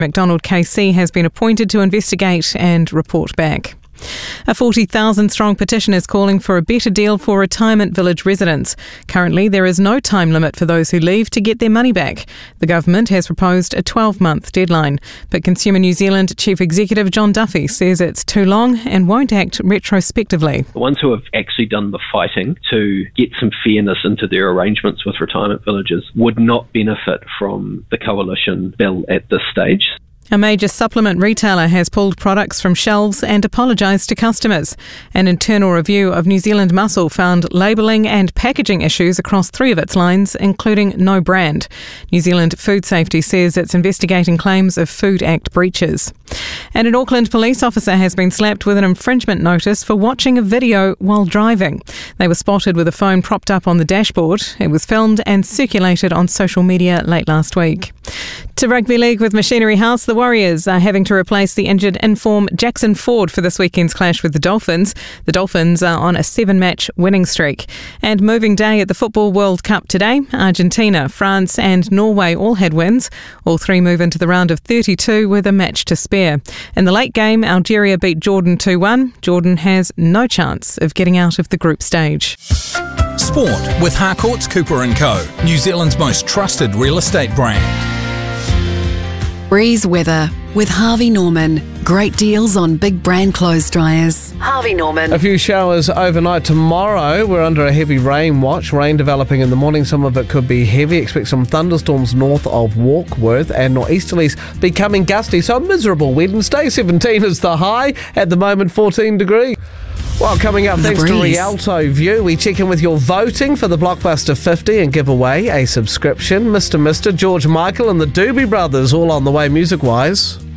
McDonald KC has been appointed to investigate and report back. A 40,000-strong petition is calling for a better deal for retirement village residents. Currently, there is no time limit for those who leave to get their money back. The government has proposed a 12-month deadline, but Consumer New Zealand Chief Executive John Duffy says it's too long and won't act retrospectively. The ones who have actually done the fighting to get some fairness into their arrangements with retirement villages would not benefit from the coalition bill at this stage. A major supplement retailer has pulled products from shelves and apologised to customers. An internal review of New Zealand Muscle found labelling and packaging issues across 3 of its lines, including no brand. New Zealand Food Safety says it's investigating claims of Food Act breaches. And an Auckland police officer has been slapped with an infringement notice for watching a video while driving. They were spotted with a phone propped up on the dashboard. It was filmed and circulated on social media late last week. To Rugby League with Machinery House, the Warriors are having to replace the injured in-form Jackson Ford for this weekend's clash with the Dolphins. The Dolphins are on a 7-match winning streak. And moving day at the Football World Cup today, Argentina, France and Norway all had wins. All 3 move into the round of 32 with a match to spare. In the late game, Algeria beat Jordan 2-1. Jordan has no chance of getting out of the group stage. Sport with Harcourts Cooper & Co, New Zealand's most trusted real estate brand. Breeze weather with Harvey Norman. Great deals on big brand clothes dryers. Harvey Norman. A few showers overnight tomorrow. We're under a heavy rain watch. Rain developing in the morning. Some of it could be heavy. Expect some thunderstorms north of Warkworth and northeasterlies becoming gusty. So a miserable Wednesday. 17 is the high. At the moment, 14 degrees. Well, coming up, thanks to Rialto View, we check in with your voting for the Blockbuster 50 and give away a subscription. Mr. George Michael and the Doobie Brothers, all on the way music-wise.